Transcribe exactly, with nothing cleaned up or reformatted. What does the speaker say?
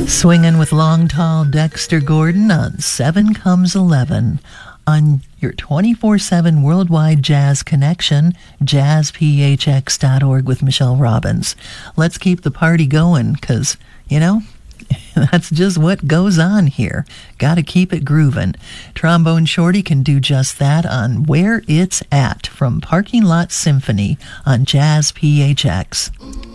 Swinging with long, tall Dexter Gordon on seven comes eleven. On your twenty-four seven worldwide jazz connection, jazz p h x dot org with Michelle Robbins. Let's keep the party going, because, you know, that's just what goes on here. Gotta keep it grooving. Trombone Shorty can do just that on Where It's At from Parking Lot Symphony on Jazz P H X.